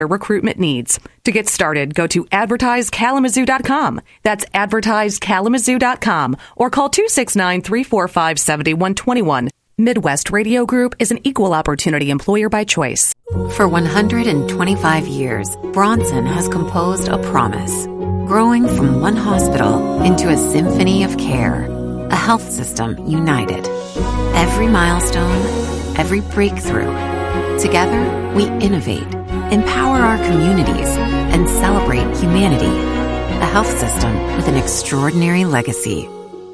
recruitment needs. To get started, go to advertisekalamazoo.com. That's advertisekalamazoo.com or call 269-345-7121. Midwest Radio Group is an equal opportunity employer by choice. For 125 years, Bronson has composed a promise, growing from one hospital into a symphony of care, a health system united. Every milestone, every breakthrough. Together, we innovate, empower our communities, and celebrate humanity. A health system with an extraordinary legacy.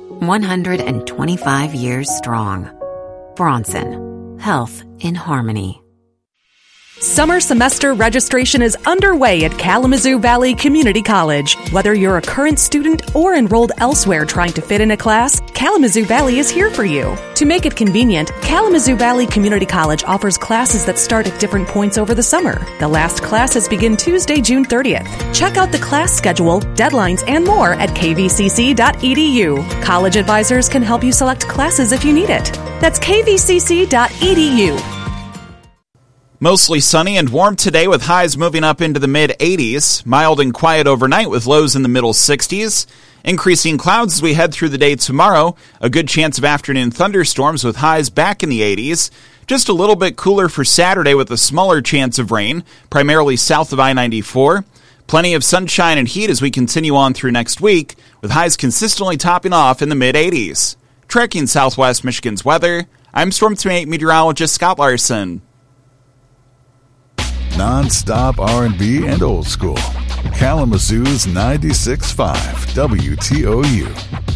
125 years strong. Bronson. Health in harmony. Summer semester registration is underway at Kalamazoo Valley Community College. Whether you're a current student or enrolled elsewhere trying to fit in a class, Kalamazoo Valley is here for you. To make it convenient, Kalamazoo Valley Community College offers classes that start at different points over the summer. The last classes begin Tuesday, June 30th. Check out the class schedule, deadlines, and more at kvcc.edu. College advisors can help you select classes if you need it. That's kvcc.edu. Mostly sunny and warm today with highs moving up into the mid-80s. Mild and quiet overnight with lows in the middle 60s. Increasing clouds as we head through the day tomorrow. A good chance of afternoon thunderstorms with highs back in the 80s. Just a little bit cooler for Saturday with a smaller chance of rain, primarily south of I-94. Plenty of sunshine and heat as we continue on through next week, with highs consistently topping off in the mid-80s. Tracking Southwest Michigan's weather, I'm Storm Team 8 meteorologist Scott Larson. Non-stop R&B and old school. Kalamazoo's 96.5 WTOU.